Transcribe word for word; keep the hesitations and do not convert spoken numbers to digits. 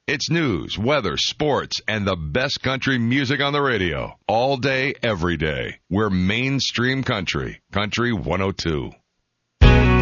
It's news, weather, sports, and the best country music on the radio. All day, every day. We're mainstream country. Country one oh two.